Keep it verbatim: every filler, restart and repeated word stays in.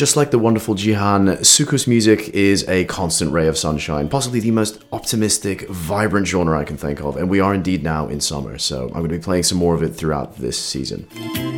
just like the wonderful Jihan, Suku's music is a constant ray of sunshine, possibly the most optimistic, vibrant genre I can think of, and we are indeed now in summer, so I'm going to be playing some more of it throughout this season.